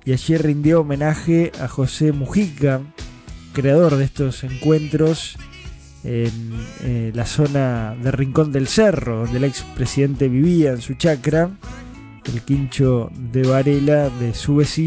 y allí rindió homenaje a José Mujica, creador de estos encuentros en la zona de Rincón del Cerro, donde el expresidente vivía en su chacra, el quincho de Varela de su vecino.